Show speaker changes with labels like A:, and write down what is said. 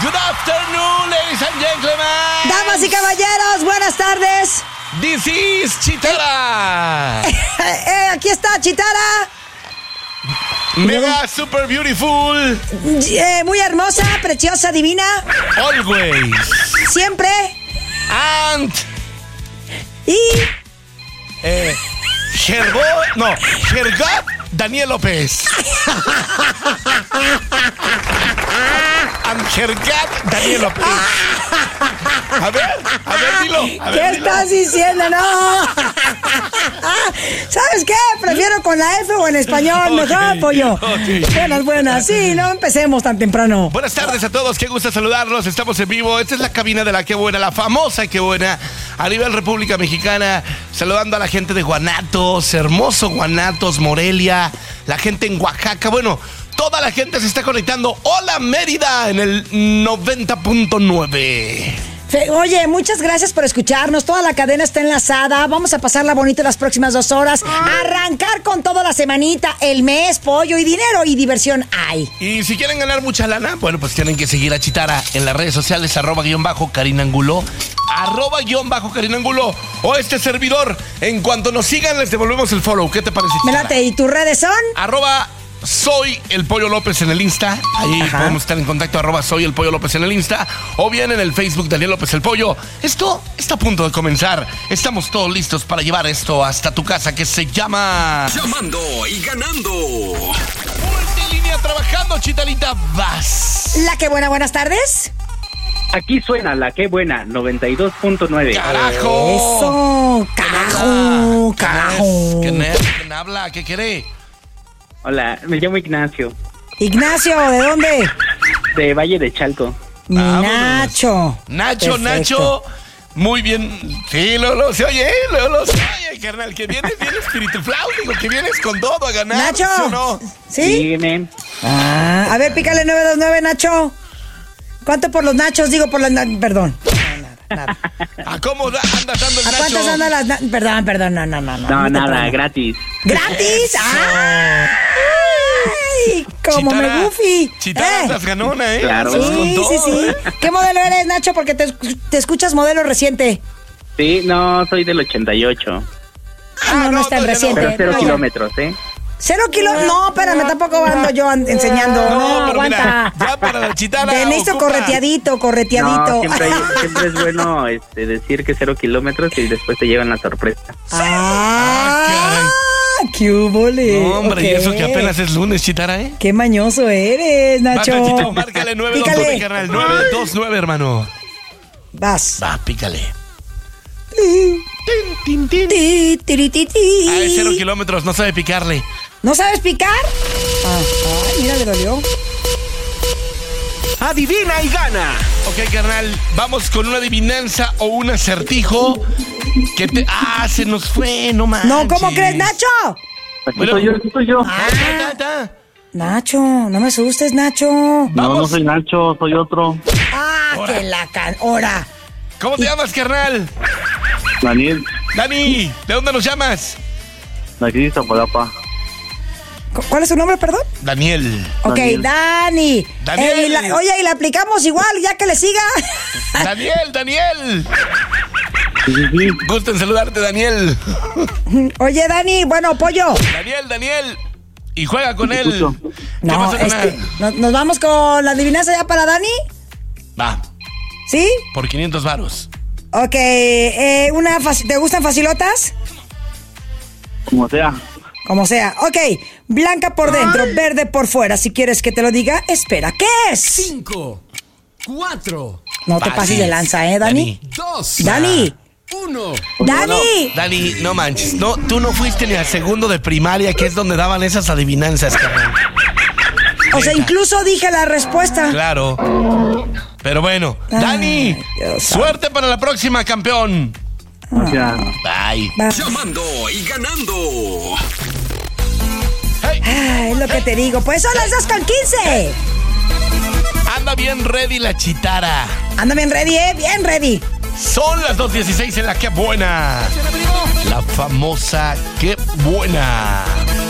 A: Good afternoon, ladies and gentlemen.
B: Damas y caballeros, buenas tardes.
A: This is Chitara.
B: Aquí está Chitara.
A: Mega super beautiful.
B: Muy hermosa, preciosa, divina.
A: Always.
B: Siempre.
A: And.
B: Y.
A: Gergot Daniel López. And Gergot Daniel López. A ver, dilo.
B: ¿Qué estás diciendo? No. ¿Sabes qué? Prefiero con la F o en español. Mejor, pollo.
A: Okay.
B: Buenas. Sí, no empecemos tan temprano.
A: Buenas tardes a todos, qué gusto saludarlos. Estamos en vivo. Esta es la cabina de la Qué Buena, la famosa Qué Buena, a nivel República Mexicana. Saludando a la gente de Guanatos, hermoso Guanatos, Morelia, la gente en Oaxaca. Bueno, toda la gente se está conectando. Hola Mérida en el 90.9.
B: Oye, muchas gracias por escucharnos. Toda la cadena está enlazada. Vamos a pasarla bonita las próximas 2 horas. Arrancar con toda la semanita, el mes, pollo y dinero y diversión hay.
A: Y si quieren ganar mucha lana, bueno, pues tienen que seguir a Chitara en las redes sociales, @Karina Angulo, @Karina Angulo, o este servidor. En cuanto nos sigan, les devolvemos el follow. ¿Qué te parece, Chitara?
B: Mírate, ¿y tus redes son?
A: Soy el Pollo López en el Insta. Ahí podemos estar en contacto. Soy el Pollo López en el Insta. O bien en el Facebook Daniel López el Pollo. Esto está a punto de comenzar. Estamos todos listos para llevar esto hasta tu casa, que se llama
C: Llamando y Ganando.
A: Multilínea trabajando, Chitarita. Vas.
B: La Qué Buena, buenas tardes.
D: Aquí suena la Qué Buena, 92.9.
A: ¡Carajo!
B: Eso, carajo.
A: ¿Quién habla? ¿Qué quiere?
D: Hola, me llamo Ignacio,
B: Ignacio, ¿de dónde?
D: de Valle de Chalco.
B: Nacho.
A: Nacho. Muy bien. Sí, Lolo, se oye, carnal, que vienes bien espíritu flautico, que vienes con todo a ganar.
B: Nacho.
A: ¿Sí o no?
B: ¿Sí?
D: Dime.
B: A ver, pícale 929, Nacho. ¿Cuánto por los nachos? Digo, por las... Perdón. Nada.
A: ¿A cómo andas dando el
B: ¿A
A: Nacho?
B: cuántas andan las... Perdón, no.
D: No,
B: te
D: nada,
B: pongas.
D: gratis.
B: ¿Gratis? ¡Ay! Como
A: Chitara,
B: me gufi.
A: Chitara, estás ganona, ¿eh?
D: Claro.
A: Estás con
B: Sí.
A: todo.
B: ¿Qué modelo eres, Nacho? Porque te escuchas modelo reciente.
D: Sí, no, soy del 88.
B: No es tan
A: todavía no.
B: reciente.
D: Pero 0
B: No, ya.
D: kilómetros, ¿eh?
B: 0 kilos. No, espérame, tampoco ando yo enseñando. No,
A: pero
B: aguanta.
A: mira, ya para la Chitara.
B: Te necesito
A: ocupa.
B: correteadito.
D: No, siempre es bueno decir que 0 kilómetros y después te llevan la sorpresa.
B: ¡Qué hubole!
A: No, hombre,
B: Ok.
A: y eso que apenas es lunes, Chitara, ¿eh?
B: ¡Qué mañoso eres, Nacho!
A: Va, Nachito, márcale 929,
B: Pícale.
A: carnal. 929, hermano.
B: Vas.
A: Va, pícale.
B: Ti, tiri, ti, ti.
A: Ah, es 0 kilómetros, no sabe picarle.
B: ¿No sabes picar? Ay, mira, le dolió.
C: Adivina y gana.
A: Ok, carnal, vamos con una adivinanza o un acertijo que te... se nos fue, no manches.
B: No, ¿cómo crees, Nacho?
D: Aquí
A: Bueno.
D: estoy yo.
A: Ta.
B: Nacho, no me asustes, Nacho.
A: Vamos.
D: soy Nacho, soy otro.
A: Ahora.
B: Que la hora.
A: ¿Cómo te llamas, carnal?
D: Daniel,
A: Dani, ¿de dónde nos llamas?
D: de aquí de Zapalapa.
B: ¿Cuál es su nombre, perdón?
A: Daniel.
B: Ok, Dani.
A: Daniel.
B: Oye, y la aplicamos igual, ya que le siga.
A: Daniel.
D: Sí.
A: Gusto en saludarte, Daniel.
B: Oye, Dani, bueno, pollo.
A: Daniel. Y juega con él.
D: escucho.
A: ¿Qué
B: No,
A: pasa, carnal?
B: ¿nos vamos con la adivinanza ya para Dani?
A: Va,
B: ¿Sí?
A: por 500 varos.
B: Ok, ¿te gustan facilotas?
D: Como sea.
B: Como sea. Ok, blanca por dentro, verde por fuera. Si quieres que te lo diga, espera. ¿Qué es?
C: 5, 4,
B: No te pases de lanza, Dani.
C: 2,
B: Dani.
C: 1.
A: Dani, no manches. No, tú no fuiste ni al segundo de primaria, que es donde daban esas adivinanzas, carnal.
B: O sea, incluso dije la respuesta.
A: Claro. Pero bueno, Dani,
B: Dios
A: suerte para la próxima, campeón.
D: Ya.
A: Bye.
B: Va.
C: Llamando y ganando.
B: Es lo que te digo. Pues son las 2:15.
A: Anda bien ready la Chitara.
B: Anda bien ready, bien ready.
A: Son las 2:16 en la Qué Buena. La famosa Qué Buena.